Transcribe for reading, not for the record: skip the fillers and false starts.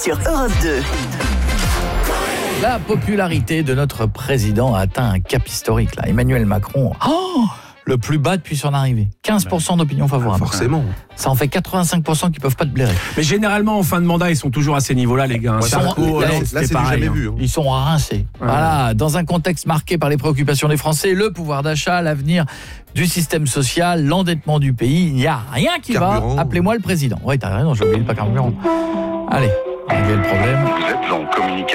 sur Europe 2. La popularité de notre président a atteint un cap historique. Là. Emmanuel Macron, le plus bas depuis son arrivée. 15% d'opinion favorable. Forcément. Ça en fait 85% qui peuvent pas te blairer. Mais généralement, en fin de mandat, ils sont toujours à ces niveaux-là, les gars. Sarko, Là, Hollande, c'est c'était du pareil. jamais vu. Ils sont rincés. Voilà. Dans un contexte marqué par les préoccupations des Français, le pouvoir d'achat, l'avenir du système social, l'endettement du pays, il n'y a rien qui Carburant. va. Appelez-moi le président. Oui, t'as raison, j'ai oublié le pas carburant. Allez, on règle le problème. Vous êtes en communication.